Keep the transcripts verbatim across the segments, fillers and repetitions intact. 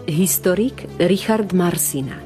Historik Richard Marsina.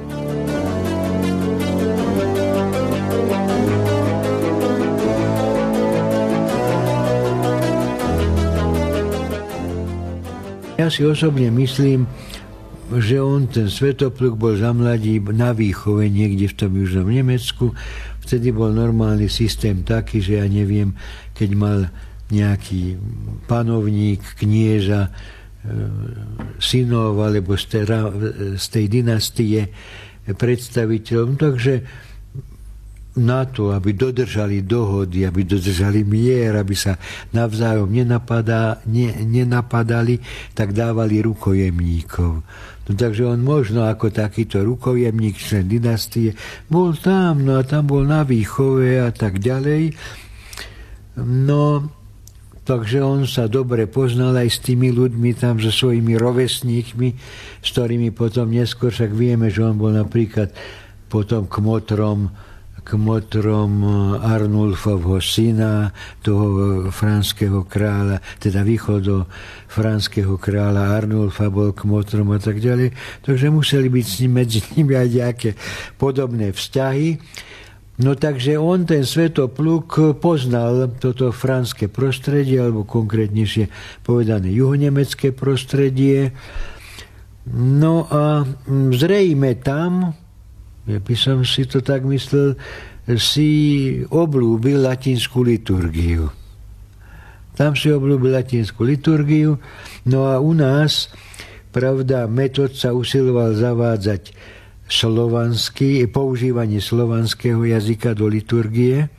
Ja si osobne myslím, že on, ten Svetopluk, bol za mladí na výchove niekde v tom južnom Nemecku. Vtedy bol normálny systém taký, že ja neviem, keď mal nejaký panovník, knieža, synov alebo z tej, z tej dynastie predstaviteľom. Takže na to, aby dodržali dohody, aby dodržali mier, aby sa navzájom nenapadá, ne, nenapadali, tak dávali rukojemníkov. No, takže on možno ako takýto rukojemník, člen dynastie, bol tam, no a tam bol na výchove a tak ďalej. No, takže on sa dobre poznal aj s tými ľuďmi tam, so svojimi rovesníkmi, s ktorými potom neskôr, však vieme, že on bol napríklad potom kmotrom kmotrom Arnulfovho syna, toho franského kráľa, teda východo franského kráľa Arnulfa bol kmotrom a tak ďalej. Takže museli byť s ním, medzi nimi aj nejaké podobné vzťahy. No takže on, ten Svetopluk, poznal toto franské prostredie, alebo konkrétnejšie povedané juhonemecké prostredie. No a zrejme tam, ja by som si to tak myslel, si obľúbil latinskú liturgiu. Tam si obľúbil latinskú liturgiu. No a u nás, pravda, Metod sa usiloval zavádzať slovanský, používanie slovanského jazyka do liturgie.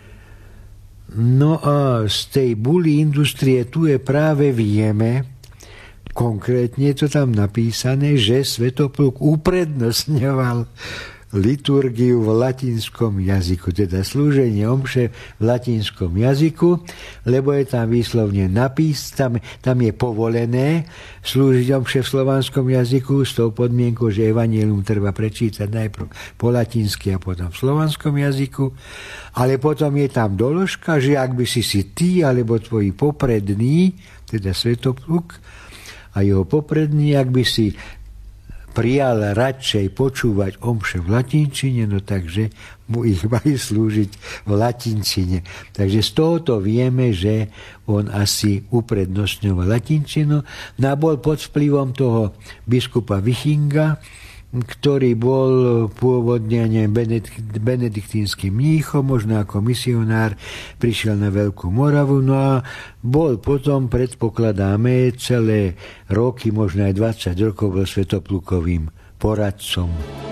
No a z tej buly Industrie tu je práve vieme, konkrétne je to tam napísané, že Svetopluk uprednostňoval liturgiu v latinskom jazyku, teda slúženie omše v latinskom jazyku, lebo je tam výslovne napís, tam, tam je povolené slúžiť omše v slovanskom jazyku s tou podmienkou, že evanjelium treba prečítať najprv po latinsky a potom v slovanskom jazyku, ale potom je tam doložka, že ak by si si ty alebo tvoji poprední, teda Svetopluk a jeho poprední, ak by si prijal radšej počúvať omše v latinčine, no takže mu ich mali slúžiť v latinčine. Takže z tohoto vieme, že on asi uprednostňoval latinčinu. No a bol pod vplyvom toho biskupa Vichinga, ktorý bol pôvodne benedikt, benediktínskym mníchom, možno ako misionár, prišiel na Veľkú Moravu, no a bol potom, predpokladáme, celé roky, možno aj dvadsať rokov, bol Svetoplukovým poradcom.